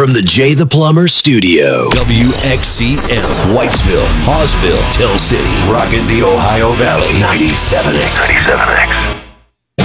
from the Jay the Plumber studio. WXCM, Whitesville, Hawesville, Tell City, rocking the Ohio Valley. 97X.